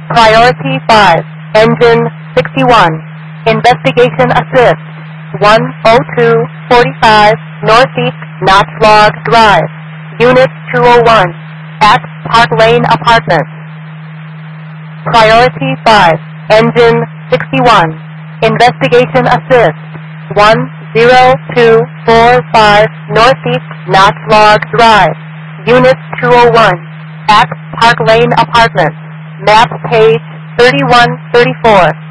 Priority 5, Engine 61. Investigation Assist, 10245 Northeast Knotslog Drive, Unit 201, at Park Lane Apartments. Priority 5, Engine 61. Investigation Assist, 10245 Northeast Knotslog Drive, Unit 201, at Park Lane Apartments. Map page 3134.